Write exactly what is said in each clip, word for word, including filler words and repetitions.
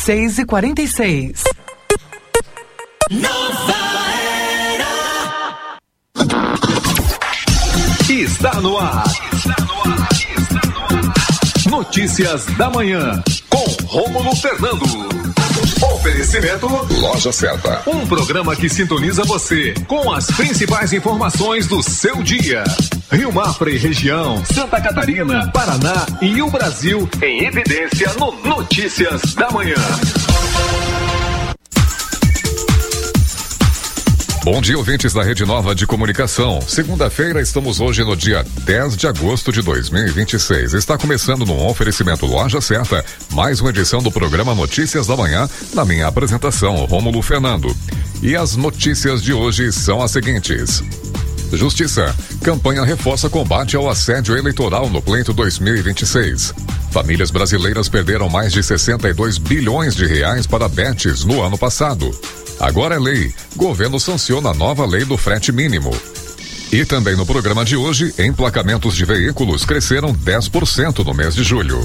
seis e quarenta e seis. Nova Era. Está no ar. Está no ar. Está no ar. Notícias da manhã com Rômulo Fernando. Oferecimento Loja Certa. Um programa que sintoniza você com as principais informações do seu dia. Rio Mafra e região, Santa Catarina, Paraná e o Brasil em evidência no Notícias da Manhã. Bom dia, ouvintes da Rede Nova de Comunicação. Segunda-feira, estamos hoje no dia dez de agosto de dois mil e vinte e seis. Está começando num oferecimento Loja Certa, mais uma edição do programa Notícias da Manhã, na minha apresentação, Rômulo Fernando. E as notícias de hoje são as seguintes. Justiça. Campanha reforça combate ao assédio eleitoral no pleito dois mil e vinte e seis. Famílias brasileiras perderam mais de sessenta e dois bilhões de reais para bets no ano passado. Agora é lei. Governo sanciona a nova lei do frete mínimo. E também no programa de hoje, emplacamentos de veículos cresceram dez por cento no mês de julho.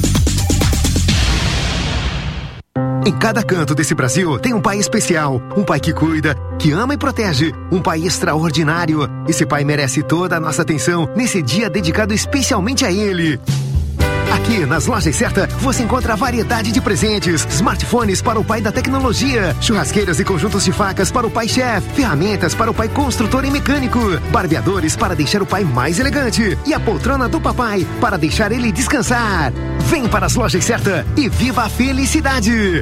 Em cada canto desse Brasil tem um pai especial, um pai que cuida, que ama e protege, um pai extraordinário. Esse pai merece toda a nossa atenção nesse dia dedicado especialmente a ele. Aqui nas Lojas Certa você encontra a variedade de presentes, smartphones para o pai da tecnologia, churrasqueiras e conjuntos de facas para o pai chefe, ferramentas para o pai construtor e mecânico, barbeadores para deixar o pai mais elegante e a poltrona do papai para deixar ele descansar. Vem para as Lojas Certa e viva a felicidade!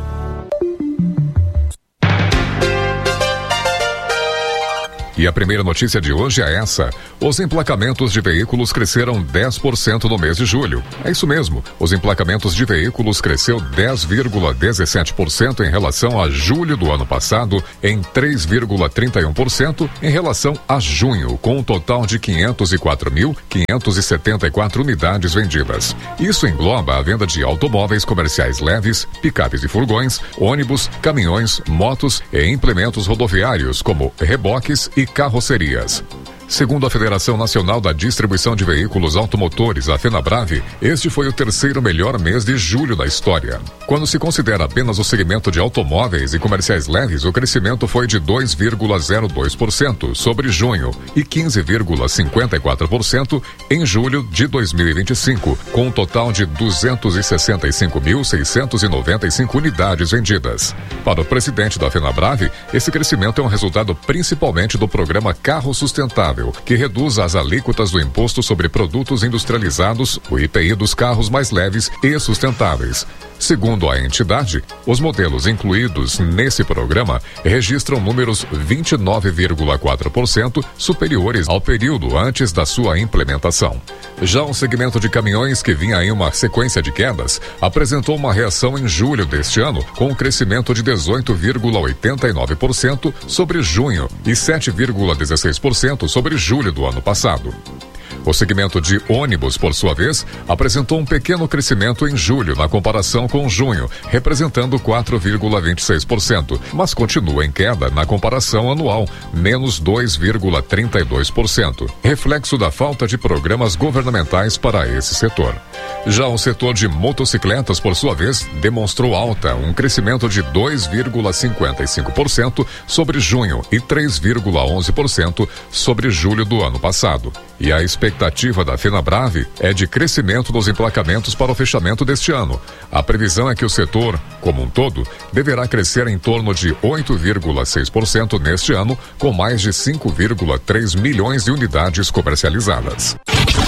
E a primeira notícia de hoje é essa. Os emplacamentos de veículos cresceram dez por cento no mês de julho. É isso mesmo. Os emplacamentos de veículos cresceu dez vírgula dezessete por cento em relação a julho do ano passado, em três vírgula trinta e um por cento em relação a junho, com um total de quinhentos e quatro mil, quinhentos e setenta e quatro unidades vendidas. Isso engloba a venda de automóveis comerciais leves, picapes e furgões, ônibus, caminhões, motos e implementos rodoviários, como reboques e carrocerias. Segundo a Federação Nacional da Distribuição de Veículos Automotores, a FenaBrave, este foi o terceiro melhor mês de julho da história. Quando se considera apenas o segmento de automóveis e comerciais leves, o crescimento foi de dois vírgula zero dois por cento sobre junho e quinze vírgula cinquenta e quatro por cento em julho de dois mil e vinte e cinco, com um total de duzentos e sessenta e cinco mil, seiscentos e noventa e cinco unidades vendidas. Para o presidente da FenaBrave, esse crescimento é um resultado principalmente do programa Carro Sustentável, que reduz as alíquotas do Imposto sobre Produtos Industrializados, o I P I dos carros mais leves e sustentáveis. Segundo a entidade, os modelos incluídos nesse programa registram números vinte e nove vírgula quatro por cento superiores ao período antes da sua implementação. Já o segmento de caminhões, que vinha em uma sequência de quedas, apresentou uma reação em julho deste ano, com um crescimento de dezoito vírgula oitenta e nove por cento sobre junho e sete vírgula dezesseis por cento sobre julho do ano passado. O segmento de ônibus, por sua vez, apresentou um pequeno crescimento em julho na comparação com junho, representando quatro vírgula vinte e seis por cento, mas continua em queda na comparação anual, menos dois vírgula trinta e dois por cento, reflexo da falta de programas governamentais para esse setor. Já o setor de motocicletas, por sua vez, demonstrou alta, um crescimento de dois vírgula cinquenta e cinco por cento sobre junho e três vírgula onze por cento sobre julho do ano passado. E a expectativa da FenaBrave é de crescimento dos emplacamentos para o fechamento deste ano. A previsão é que o setor, como um todo, deverá crescer em torno de oito vírgula seis por cento neste ano, com mais de cinco vírgula três milhões de unidades comercializadas.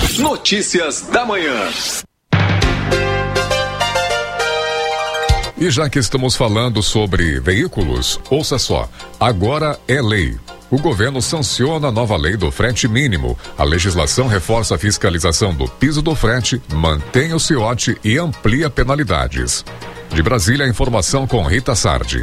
Notícias da manhã. E já que estamos falando sobre veículos, ouça só, agora é lei. O governo sanciona a nova lei do frete mínimo. A legislação reforça a fiscalização do piso do frete, mantém o ciote e amplia penalidades. De Brasília, a informação com Rita Sardi.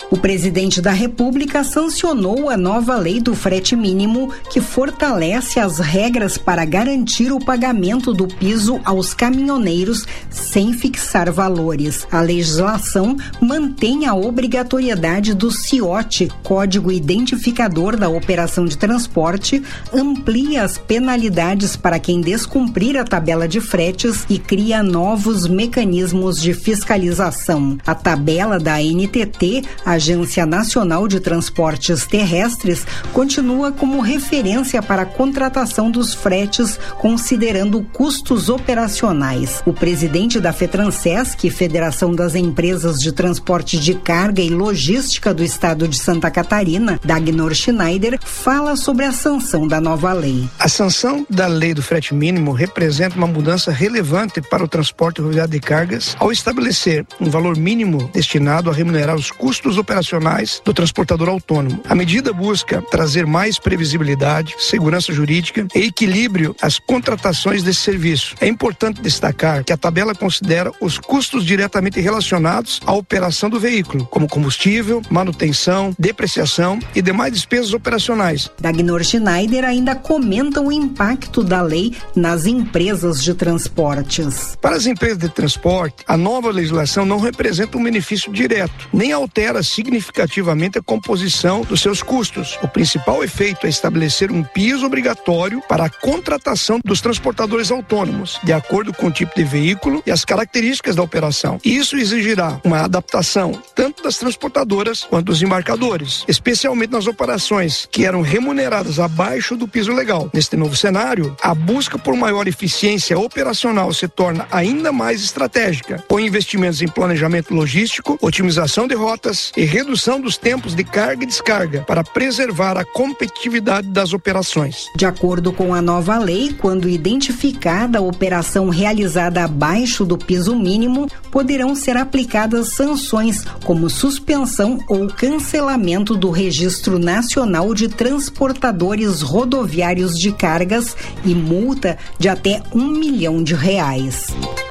O presidente da República sancionou a nova lei do frete mínimo, que fortalece as regras para garantir o pagamento do piso aos caminhoneiros sem fixar valores. A legislação mantém a obrigatoriedade do C I O T, Código Identificador da Operação de Transporte, amplia as penalidades para quem descumprir a tabela de fretes e cria novos mecanismos de fiscalização. A tabela da A N T T, Agência Nacional de Transportes Terrestres, continua como referência para a contratação dos fretes, considerando custos operacionais. O presidente da FETRANSESC, Federação das Empresas de Transporte de Carga e Logística do Estado de Santa Catarina, Dagnor Schneider, fala sobre a sanção da nova lei. A sanção da lei do frete mínimo representa uma mudança relevante para o transporte rodoviário de cargas ao estabelecer um valor mínimo destinado a remunerar os custos operacionais do transportador autônomo. A medida busca trazer mais previsibilidade, segurança jurídica e equilíbrio às contratações desse serviço. É importante destacar que a tabela considera os custos diretamente relacionados à operação do veículo, como combustível, manutenção, depreciação e demais despesas operacionais. Dagnor Schneider ainda comenta o impacto da lei nas empresas de transportes. Para as empresas de transporte, a nova legislação não representa um benefício direto, nem altera significativamente a composição dos seus custos. O principal efeito é estabelecer um piso obrigatório para a contratação dos transportadores autônomos, de acordo com o tipo de veículo e as características da operação. Isso exigirá uma adaptação tanto das transportadoras quanto dos embarcadores, especialmente nas operações que eram remuneradas abaixo do piso legal. Neste novo cenário, a busca por maior eficiência operacional se torna ainda mais estratégica, com investimentos em planejamento logístico, otimização de rotas e redução dos tempos de carga e descarga para preservar a competitividade das operações. De acordo com a nova lei, quando identificada a operação realizada abaixo do piso mínimo, poderão ser aplicadas sanções como suspensão ou cancelamento do Registro Nacional de Transportadores Rodoviários de Cargas e multa de até um milhão de reais.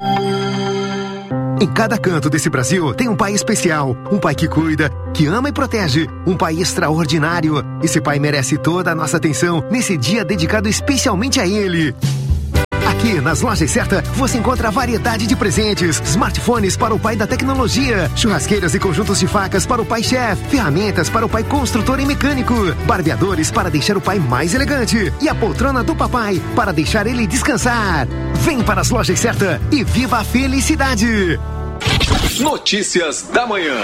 Em cada canto desse Brasil tem um pai especial, um pai que cuida, que ama e protege, um pai extraordinário. Esse pai merece toda a nossa atenção nesse dia dedicado especialmente a ele. Aqui nas Lojas Certa você encontra variedade de presentes, smartphones para o pai da tecnologia, churrasqueiras e conjuntos de facas para o pai chefe, ferramentas para o pai construtor e mecânico, barbeadores para deixar o pai mais elegante e a poltrona do papai para deixar ele descansar. Vem para as Lojas Certa e viva a felicidade! Notícias da manhã.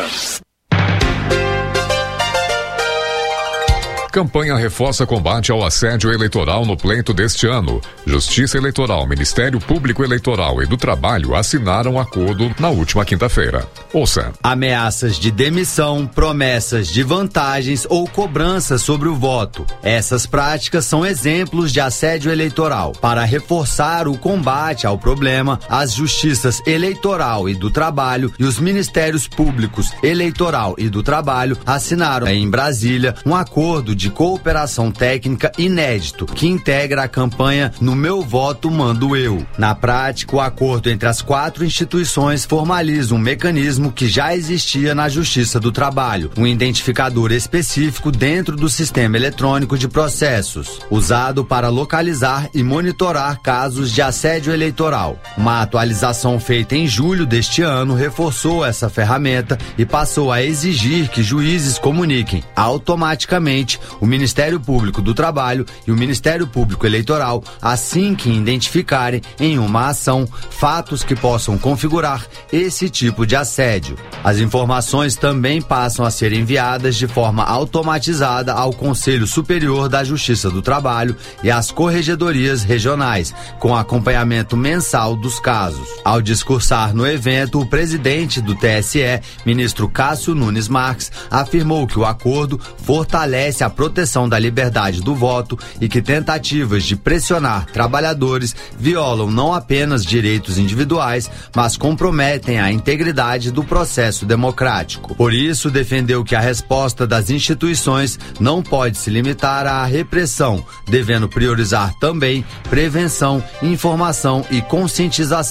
Campanha reforça combate ao assédio eleitoral no pleito deste ano. Justiça Eleitoral, Ministério Público Eleitoral e do Trabalho assinaram acordo na última quinta-feira. Ouça. Ameaças de demissão, promessas de vantagens ou cobranças sobre o voto. Essas práticas são exemplos de assédio eleitoral. Para reforçar o combate ao problema, as Justiças Eleitoral e do Trabalho e os Ministérios Públicos Eleitoral e do Trabalho assinaram em Brasília um acordo de de cooperação técnica inédito, que integra a campanha No Meu Voto Mando Eu. Na prática, o acordo entre as quatro instituições formaliza um mecanismo que já existia na Justiça do Trabalho, um identificador específico dentro do sistema eletrônico de processos, usado para localizar e monitorar casos de assédio eleitoral. Uma atualização feita em julho deste ano reforçou essa ferramenta e passou a exigir que juízes comuniquem automaticamente o Ministério Público do Trabalho e o Ministério Público Eleitoral assim que identificarem em uma ação fatos que possam configurar esse tipo de assédio. As informações também passam a ser enviadas de forma automatizada ao Conselho Superior da Justiça do Trabalho e às corregedorias regionais, com acompanhamento mensal dos casos. Ao discursar no evento, o presidente do T S E, ministro Cássio Nunes Marques, afirmou que o acordo fortalece a proteção da liberdade do voto e que tentativas de pressionar trabalhadores violam não apenas direitos individuais, mas comprometem a integridade do processo democrático. Por isso, defendeu que a resposta das instituições não pode se limitar à repressão, devendo priorizar também prevenção, informação e conscientização.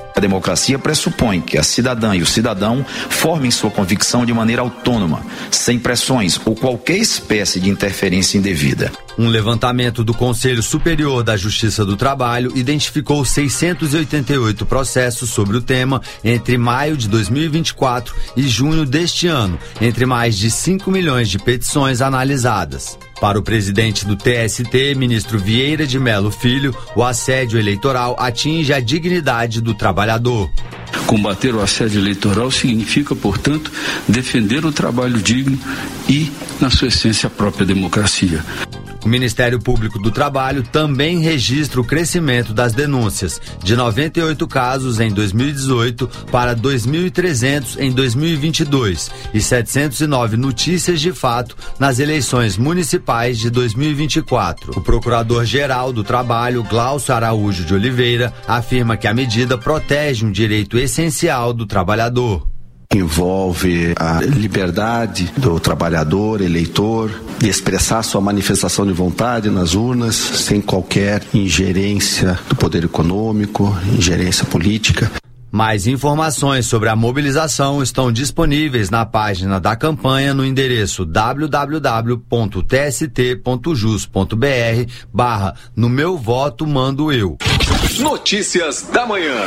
A democracia pressupõe que a cidadã e o cidadão formem sua convicção de maneira autônoma, sem pressões ou qualquer espécie de interferência indevida. Um levantamento do Conselho Superior da Justiça do Trabalho identificou seiscentos e oitenta e oito processos sobre o tema entre maio de dois mil e vinte e quatro e junho deste ano, entre mais de cinco milhões de petições analisadas. Para o presidente do T S T, ministro Vieira de Mello Filho, o assédio eleitoral atinge a dignidade do trabalhador. Combater o assédio eleitoral significa, portanto, defender o trabalho digno e, na sua essência, a própria democracia. O Ministério Público do Trabalho também registra o crescimento das denúncias, de noventa e oito casos em dois mil e dezoito para dois mil e trezentos em dois mil e vinte e dois e setecentos e nove notícias de fato nas eleições municipais de dois mil e vinte e quatro. O Procurador-Geral do Trabalho, Glaucio Araújo de Oliveira, afirma que a medida protege um direito essencial do trabalhador. Envolve a liberdade do trabalhador, eleitor, de expressar sua manifestação de vontade nas urnas, sem qualquer ingerência do poder econômico, ingerência política. Mais informações sobre a mobilização estão disponíveis na página da campanha no endereço w w w ponto t s t ponto jus ponto b r barra no meu voto mando eu. Notícias da manhã.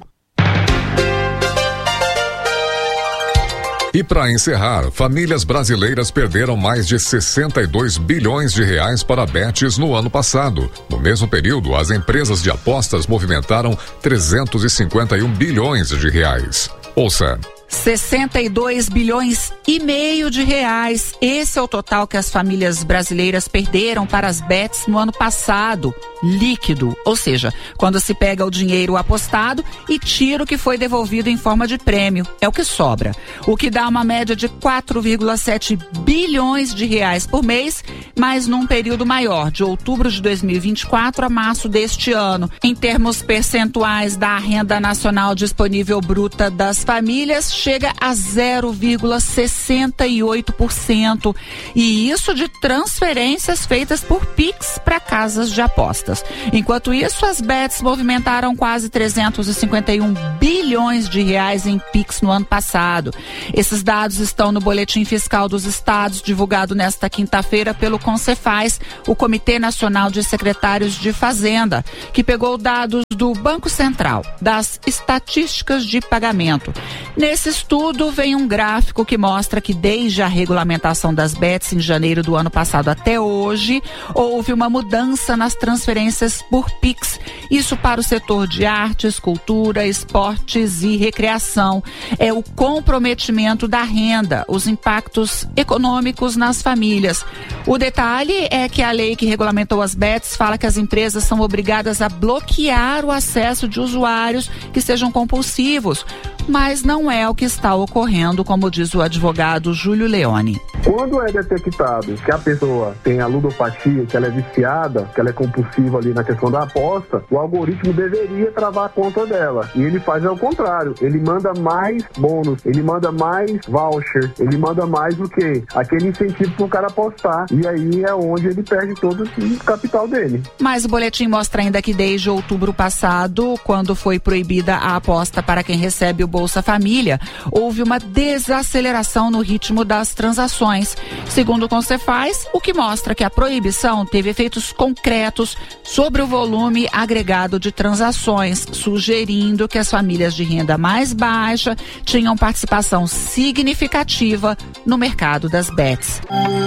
E para encerrar, famílias brasileiras perderam mais de sessenta e dois bilhões de reais para bets no ano passado. No mesmo período, as empresas de apostas movimentaram trezentos e cinquenta e um bilhões de reais. Ouça. sessenta e dois bilhões e meio de reais. Esse é o total que as famílias brasileiras perderam para as bets no ano passado, líquido, ou seja, quando se pega o dinheiro apostado e tira o que foi devolvido em forma de prêmio, é o que sobra. O que dá uma média de quatro vírgula sete bilhões de reais por mês, mas num período maior, de outubro de dois mil e vinte e quatro a março deste ano. Em termos percentuais da renda nacional disponível bruta das famílias, chega a zero vírgula sessenta e oito por cento, e isso de transferências feitas por Pix para casas de apostas. Enquanto isso, as bets movimentaram quase trezentos e cinquenta e um bilhões de reais em Pix no ano passado. Esses dados estão no Boletim Fiscal dos Estados, divulgado nesta quinta-feira pelo Concefaz, o Comitê Nacional de Secretários de Fazenda, que pegou dados do Banco Central, das estatísticas de pagamento. Nesse estudo vem um gráfico que mostra que desde a regulamentação das bets em janeiro do ano passado até hoje, houve uma mudança nas transferências por Pix. Isso para o setor de artes, cultura, esportes e recreação. É o comprometimento da renda, os impactos econômicos nas famílias. O detalhe é que a lei que regulamentou as bets fala que as empresas são obrigadas a bloquear o acesso de usuários que sejam compulsivos, mas não é o que está ocorrendo, como diz o advogado Júlio Leone. Quando é detectado que a pessoa tem a ludopatia, que ela é viciada, que ela é compulsiva ali na questão da aposta, o algoritmo deveria travar a conta dela. E ele faz ao contrário, ele manda mais bônus, ele manda mais voucher, ele manda mais o quê? Aquele incentivo para o cara apostar. E aí é onde ele perde todo o capital dele. Mas o boletim mostra ainda que desde outubro passado, quando foi proibida a aposta para quem recebe o Bolsa Família, houve uma desaceleração no ritmo das transações. Segundo o Concefaz, o que mostra que a proibição teve efeitos concretos sobre o volume agregado de transações, sugerindo que as famílias de renda mais baixa tinham participação significativa no mercado das bets.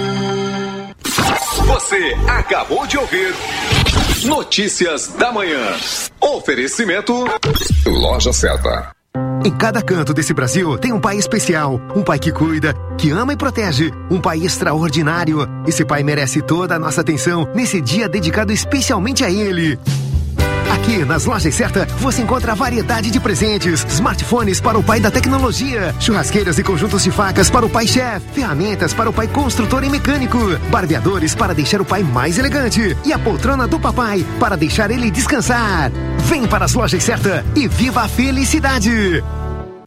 Você acabou de ouvir Notícias da Manhã. Oferecimento Loja Certa. Em cada canto desse Brasil tem um pai especial, um pai que cuida, que ama e protege, um pai extraordinário. Esse pai merece toda a nossa atenção nesse dia dedicado especialmente a ele. Aqui nas Lojas Certa você encontra a variedade de presentes, smartphones para o pai da tecnologia, churrasqueiras e conjuntos de facas para o pai chefe, ferramentas para o pai construtor e mecânico, barbeadores para deixar o pai mais elegante e a poltrona do papai para deixar ele descansar. Vem para as Lojas Certa e viva a felicidade!